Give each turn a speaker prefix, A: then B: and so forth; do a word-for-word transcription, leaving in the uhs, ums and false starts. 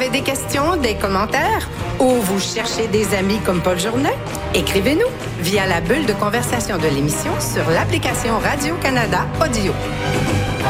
A: avez des questions, des commentaires ou vous cherchez des amis comme Paul Journet? Écrivez-nous via la bulle de conversation de l'émission sur l'application Radio-Canada Audio.